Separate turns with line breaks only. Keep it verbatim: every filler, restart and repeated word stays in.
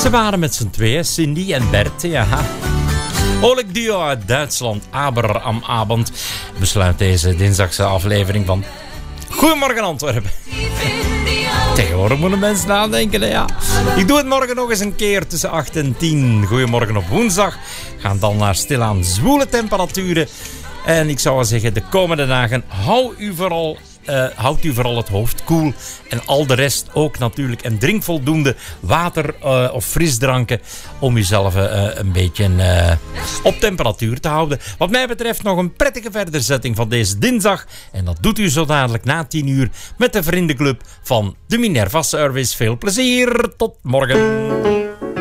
Ze waren met z'n tweeën, Cindy en Bert, ja. Oorlijk duo uit Duitsland, Aber am Abend, besluit deze dinsdagse aflevering van Goedemorgen Antwerpen. Tegenwoordig moeten mensen nadenken, hè, ja. Ik doe het morgen nog eens een keer tussen acht en tien. Goedemorgen op woensdag. Gaan dan naar stilaan zwoele temperaturen. En ik zou wel zeggen, de komende dagen, hou u vooral... Uh, houdt u vooral het hoofd koel en al de rest ook natuurlijk. En drink voldoende water uh, of frisdranken om uzelf uh, een beetje uh, op temperatuur te houden. Wat mij betreft nog een prettige verderzetting van deze dinsdag. En dat doet u zo dadelijk na tien uur met de vriendenclub van de Minerva Service. Veel plezier, tot morgen.